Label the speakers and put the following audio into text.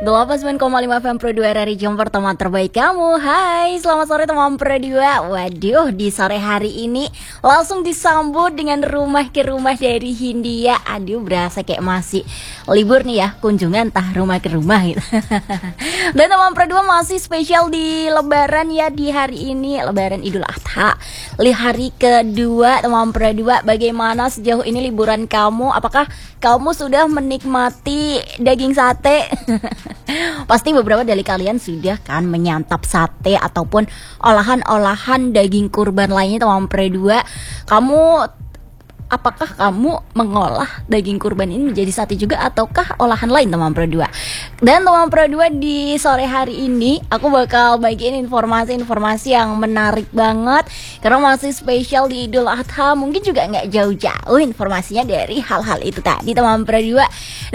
Speaker 1: 89,5 FM Pro 2 RRI Jember, teman terbaik kamu. Hai, selamat sore teman Pro 2. Waduh, di sore hari ini langsung disambut dengan rumah ke rumah dari Hindia. Aduh, berasa kayak masih libur nih ya, kunjungan tah rumah ke rumah gitu. Dan teman Pro 2 masih spesial di Lebaran ya, di hari ini Lebaran Idul Adha, hari kedua teman Pro 2. Bagaimana sejauh ini liburan kamu? Apakah kamu sudah menikmati daging sate? Pasti beberapa dari kalian sudah kan menyantap sate ataupun olahan-olahan daging kurban lainnya teman Pro 2. Apakah kamu mengolah daging kurban ini menjadi sate juga ataukah olahan lain teman Pro 2? Dan teman Pro 2, di sore hari ini aku bakal bagiin informasi-informasi yang menarik banget karena masih spesial di Idul Adha. Mungkin juga nggak jauh-jauh informasinya dari hal-hal itu tadi teman Pro 2.